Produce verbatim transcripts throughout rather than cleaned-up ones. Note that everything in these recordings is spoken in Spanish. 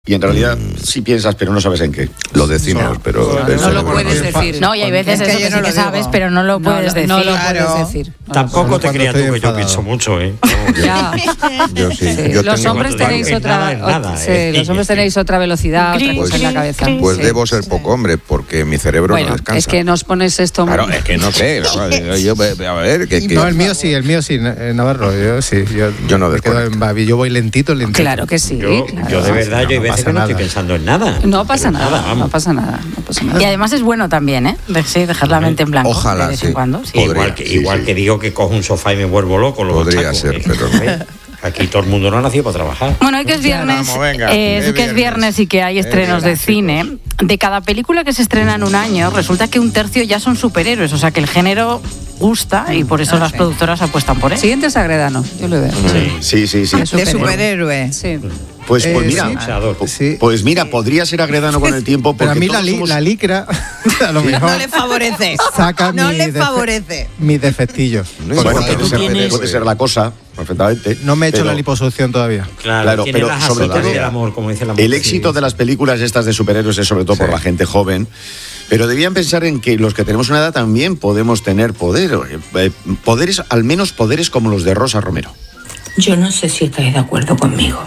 Y en realidad sí piensas, pero no sabes en qué. Lo decimos, no, pero... No, no lo puedes decir. No, y hay veces eso que sí que sabes, pero no lo puedes decir. No lo puedes decir. Tampoco te creas tú que yo pienso mucho, ¿eh? Ya. Yo sí. Sí. Yo Los tengo- hombres tenéis otra... nada, sí, eh. los hombres tenéis otra velocidad, otra cosa en la cabeza. Pues Sí. debo ser poco hombre, porque mi cerebro Bueno, no descansa. es que nos pones esto... muy- Claro, es que no sé. Yo, yo- a ver, que, que- No, el mío sí, el mío sí, eh, Navarro, yo sí. Yo, Yo no me quedo desconecto. en Babi, yo voy lentito, lentito. Claro que sí. Yo, claro. yo de verdad, yo hay no veces pasa que no nada. estoy pensando en nada. No pasa Pero nada, vamos. no pasa nada, no pasa nada. Y además es bueno también, ¿eh? De, sí, dejar la mente en blanco Ojalá, de vez sí. en cuando. Sí. Podría. Igual, que, sí, igual sí. que digo que cojo un sofá y me vuelvo loco. Lo Podría machaco, ser, ¿eh? pero no. Aquí todo el mundo no ha nacido para trabajar. Bueno, hoy que es viernes, Vamos, venga, eh, es sí que es viernes. viernes y que hay estrenos de cine. De cada película que se estrena en un año, resulta que un tercio ya son superhéroes, o sea que el género gusta y por eso las productoras apuestan por él. Siguiente es Agredano, yo lo veo. Sí, sí, sí. De De superhéroe. Sí. Pues, pues Eh, mira, sí. Boxeador. Sí. pues mira, podría ser Agredano con el tiempo. Pero a porque mí la, todos li- somos- la licra, a lo mejor, No le favorece. saca No mi le defe- favorece. mis defectillos. No Porque Bueno, importa, puede tú ser, tienes- puede ser la cosa, perfectamente. no me he hecho pero la liposucción todavía. Claro, Claro, tiene pero las sobre azotas todo- del amor, como dice la El mujer. éxito de las películas estas de superhéroes es sobre todo por Sí. la gente joven. Pero debían pensar en que los que tenemos una edad también podemos tener poder. eh, eh, Poderes, al menos poderes como los de Rosa Romero. Yo no sé si estáis de acuerdo conmigo,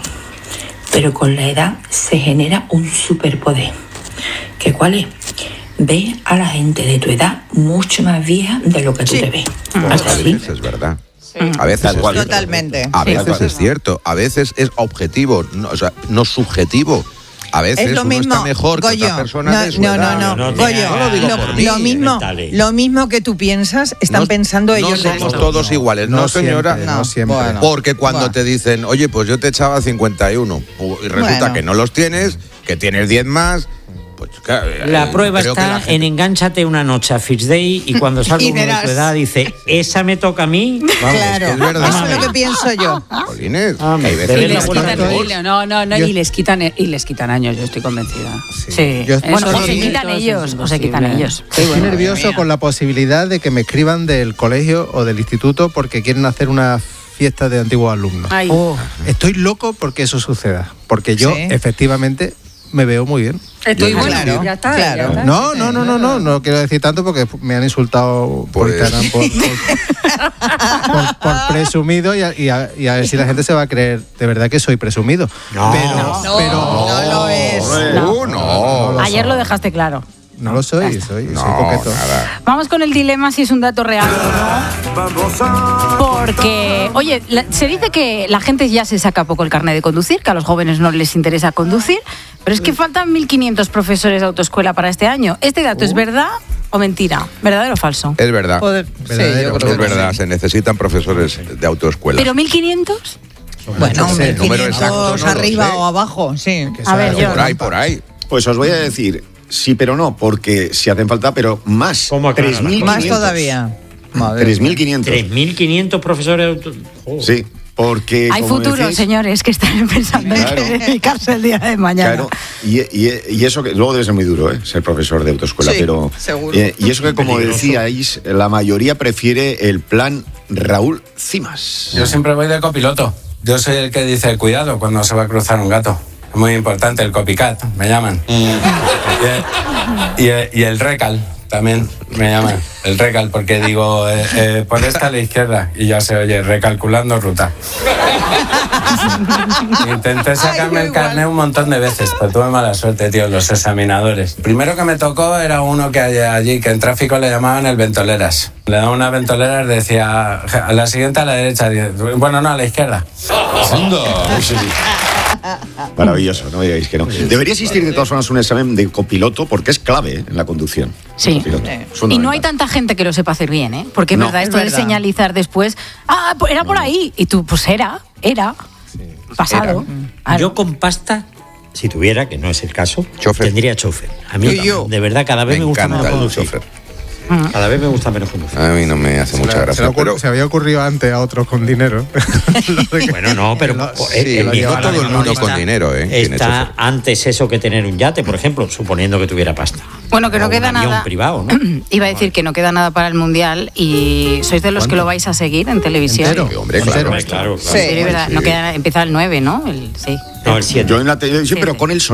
pero con la edad se genera un superpoder. ¿Qué cuál es? Ve a la gente de tu edad mucho más vieja de lo que tú Sí. te ves. A ¿Así? veces es verdad. A veces Tal es cual. cierto. Totalmente. A Sí. veces es cierto. A veces es objetivo, no, o sea, no subjetivo. A veces Es lo uno mismo, está mejor que Goyo, otra persona no, de su no, edad. no, no, No, no, Goyo, no lo digo lo, por mí, lo mismo, mentales. lo mismo que tú piensas, están No- pensando ellos no de somos esto. todos iguales, no, No señora. siempre, no No, siempre. bueno. Porque cuando Bueno. te dicen, oye, pues yo te echaba cincuenta y uno, y resulta Bueno. que no los tienes, que tienes diez más, pues claro, La eh, prueba creo que está la gente- en engánchate una noche a Fitch Day y cuando salga Y uno de verás. tu edad dice, esa me toca a mí. Vamos, Claro, es verdad. eso es lo que pienso yo. Jolines, Ah, que hay de veces Y ver que la les la buena quitan, gente- y- no, no, no, Yo- y les quitan y les quitan años, yo estoy convencida. Sí. Yo- Bueno, eso o se sí, quitan todo eso ellos, es o se quitan imposible. ellos. Estoy nervioso con la posibilidad de que me escriban del colegio o del instituto porque quieren hacer una fiesta de antiguos alumnos. Ay. Estoy loco porque eso suceda, porque yo Sí. efectivamente me veo muy bien. Estoy Yo- bueno, claro, ya está, claro. ya está. No, no, no, no, no, no quiero decir tanto porque me han insultado por Pues- Instagram por, por- por- por presumido y a, y a- y a ver si la gente se va a creer de verdad que soy presumido. No. pero, No, pero no lo es. Uh, no. Ayer lo dejaste claro. no lo soy, soy, soy No, coqueto. nada. Vamos con el dilema si es un dato real o no. Porque, oye, la- se dice que la gente ya se saca poco el carnet de conducir, que a los jóvenes no les interesa conducir, pero es que faltan mil quinientos profesores de autoescuela para este año. ¿Este dato es verdad o mentira? ¿Verdadero o falso? Es verdad. Joder, sí, Verdadero. yo creo Es que verdad, sí. se necesitan profesores de autoescuela. ¿Pero mil quinientos? Bueno, No sé, el número quinientos exacto no lo arriba sé. o abajo, sí. Que A ver, sea- yo- por ahí, por ahí. Pues os voy a decir sí, pero no, porque si hacen falta, pero más. ¿Cómo aclara la tres mil cosa? Más todavía. Madre tres mil mía. quinientos. tres mil quinientos profesores de auto- Joder. Sí, porque. Hay como futuro, decís, señores, que están pensando Claro. en qué dedicarse el día de mañana. Claro, y, y- y eso que luego debe ser muy duro, ¿eh? Ser profesor de autoescuela, Sí, pero. seguro. eh, y eso que, como Peligroso. decíais, la mayoría prefiere el plan Raúl Cimas. Yo siempre voy de copiloto. Yo soy el que dice cuidado cuando se va a cruzar un gato. Es muy importante, el copycat, me llaman. Y el, y el- y el recal también me llaman. El recal, porque digo, eh, eh, por esta a la izquierda. Y ya se oye, recalculando ruta. Intenté sacarme Ay, el igual. carnet un montón de veces, pero tuve mala suerte, tío, los examinadores. Primero que me tocó era uno que hay allí, que en tráfico le llamaban el ventoleras. Le daba una ventolera y decía, a la siguiente a la derecha, bueno, no, a la izquierda. Maravilloso, no me digáis que no. Debería existir de todas formas un examen de copiloto porque es clave, ¿eh? En la conducción. Sí. Copiloto. Es Y no hay fundamental. tanta gente que lo sepa hacer bien, ¿eh? Porque es No. verdad, Es esto de verdad. señalizar después, ah, pues era por ahí. Y tú, pues era, era, pasado. Claro. Yo con pasta, si tuviera, que no es el caso, Chofer. tendría chofer. A mí, Yo, yo. de verdad, cada vez me, Me gusta encanta menos el conducir. chofer. Cada vez me gusta menos conducir. A mí no me hace mucha Se, le gracia. ocurre- Pero, se había ocurrido antes a otros con dinero. Lo de que- Bueno, no, pero Lo- eh, sí, en mi no zona todo de el mundo está- con dinero, ¿eh? Tiene Está chofer. antes eso que tener un yate, por ejemplo, suponiendo que tuviera pasta. Bueno, que no O queda un avión nada. privado, ¿no? Iba a decir que no queda nada para el Mundial y sois de los que lo vais a seguir en televisión. Entero. Sí, hombre, claro. Entero. Hombre, claro, claro. Sí. Sí, de verdad. Sí. No queda, empieza el nueve, ¿no? El, sí. No, el siete. Yo en la televisión, Sí, pero sí. con el sonido.